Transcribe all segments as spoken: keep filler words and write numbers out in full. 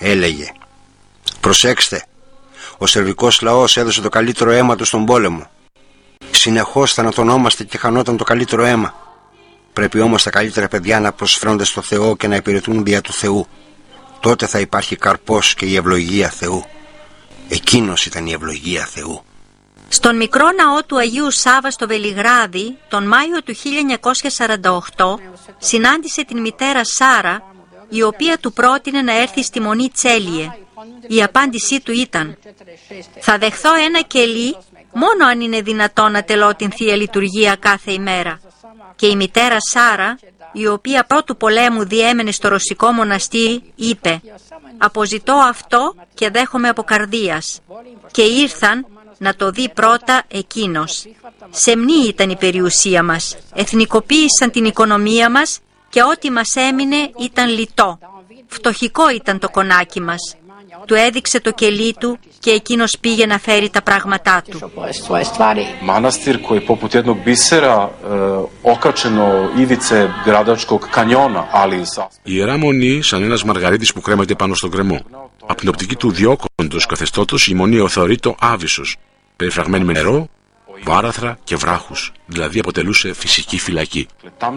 έλεγε. Προσέξτε, ο σερβικός λαός έδωσε το καλύτερο αίμα του στον πόλεμο. Συνεχώς θανατωνόμαστε και χανόταν το καλύτερο αίμα. Πρέπει όμως τα καλύτερα παιδιά να προσφέρονται στο Θεό και να υπηρετούν δια του Θεού. Τότε θα υπάρχει καρπός και η ευλογία Θεού. Εκείνος ήταν η ευλογία Θεού. Στον μικρό ναό του Αγίου Σάβα στο Βελιγράδι, τον Μάιο του χίλια εννιακόσια σαράντα οκτώ, συνάντησε την μητέρα Σάρα, η οποία του πρότεινε να έρθει στη Μονή Τσέλιε. Η απάντησή του ήταν: «Θα δεχθώ ένα κελί μόνο αν είναι δυνατό να τελώ την Θεία Λειτουργία κάθε ημέρα». Και η μητέρα Σάρα, η οποία πρώτου πολέμου διέμενε στο ρωσικό μοναστήρι, είπε: «Αποζητώ αυτό και δέχομαι από καρδίας». Και ήρθαν να το δει πρώτα εκείνος. Σεμνή ήταν η περιουσία μας, εθνικοποίησαν την οικονομία μας και ό,τι μας έμεινε ήταν λιτό. Φτωχικό ήταν το κονάκι μας. Του έδειξε το κελί του και εκείνος πήγε να φέρει τα πράγματά του. Manastir koji poput jednog bisera okačeno ivice Gradačkog kanjona, ali η Ιερά Μονή σαν ένας μαργαρίτης που κρέμεται πάνω στον κρεμό. Από την οπτική του διώκοντος καθεστώτος η Μονή θεωρεί το άβυσσος, περιφραγμένη με νερό, βάραθρα και βράχους, δηλαδή αποτελούσε φυσική φυλακή.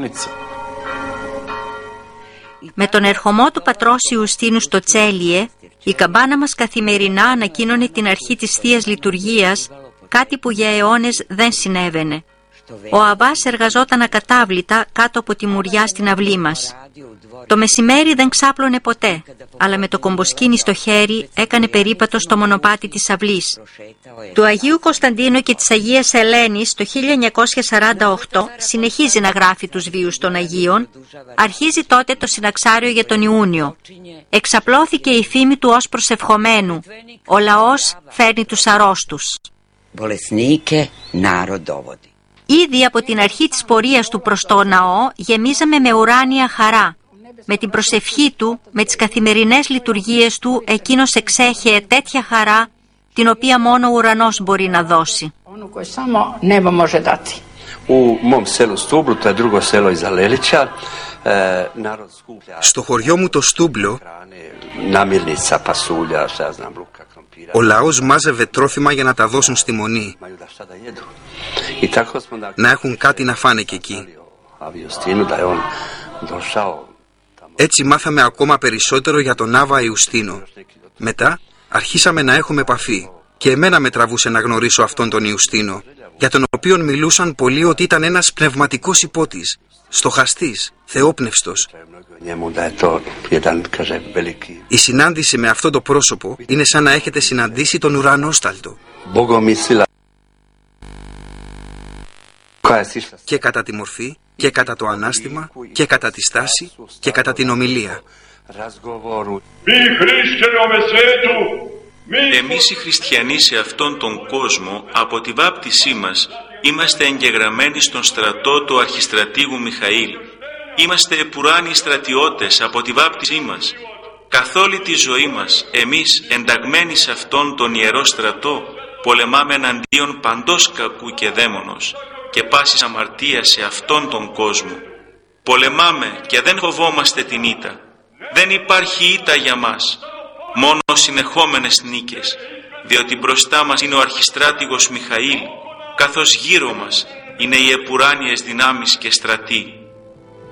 Με τον ερχομό του πατρός Ιουστίνου στο Τσέλιε, η καμπάνα μας καθημερινά ανακοίνωνε την αρχή της Θείας Λειτουργίας, κάτι που για αιώνες δεν συνέβαινε. Ο Αβάς εργαζόταν ακατάβλητα κάτω από τη μουριά στην αυλή μας. Το μεσημέρι δεν ξάπλωνε ποτέ, αλλά με το κομποσκίνι στο χέρι έκανε περίπατο στο μονοπάτι της αυλής. Του Αγίου Κωνσταντίνου και της Αγίας Ελένης το χίλια εννιακόσια σαράντα οκτώ συνεχίζει να γράφει τους βίους των Αγίων. Αρχίζει τότε το συναξάριο για τον Ιούνιο. Εξαπλώθηκε η φήμη του ως προσευχομένου. Ο λαός φέρνει τους αρρώστους. Ήδη από την αρχή της πορείας του προς το ναό γεμίζαμε με ουράνια χαρά. Με την προσευχή του, με τις καθημερινές λειτουργίες του, εκείνος εξέχεε τέτοια χαρά, την οποία μόνο ο ουρανός μπορεί να δώσει. Στο χωριό μου το Στούμπλο, ο λαός μάζευε τρόφιμα για να τα δώσουν στη Μονή, να έχουν κάτι να φάνε και εκεί. Έτσι μάθαμε ακόμα περισσότερο για τον Άβα Ιουστίνο. Μετά αρχίσαμε να έχουμε επαφή και εμένα με τραβούσε να γνωρίσω αυτόν τον Ιουστίνο, για τον οποίον μιλούσαν πολλοί ότι ήταν ένας πνευματικός υπότης, στοχαστής, θεόπνευστος. Η συνάντηση με αυτό το πρόσωπο είναι σαν να έχετε συναντήσει τον ουρανόσταλτο. Και κατά τη μορφή, και κατά το ανάστημα, και κατά τη στάση, και κατά την ομιλία. Εμείς οι χριστιανοί σε αυτόν τον κόσμο, από τη βάπτισή μας, είμαστε εγγεγραμμένοι στον στρατό του αρχιστρατήγου Μιχαήλ. Είμαστε επουράνιοι στρατιώτες από τη βάπτισή μας. Καθ' όλη τη ζωή μας, εμείς ενταγμένοι σε αυτόν τον ιερό στρατό, πολεμάμε εναντίον παντός κακού και δαίμονος και πάσης αμαρτίας σε αυτόν τον κόσμο. Πολεμάμε και δεν φοβόμαστε την ήττα. Δεν υπάρχει ήττα για μας, μόνο συνεχόμενες νίκες, διότι μπροστά μας είναι ο αρχιστράτηγος Μιχαήλ, καθώς γύρω μας είναι οι επουράνιες δυνάμεις και στρατοί.